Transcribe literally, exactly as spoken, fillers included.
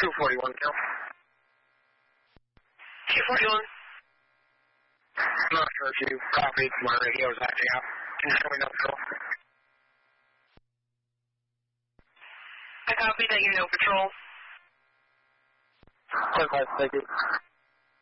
two forty-one, Cal. two forty-one. I'm not sure if you copied my radio is acting out. Can you show me no patrol? I copied that you're no patrol. Okay, thank you.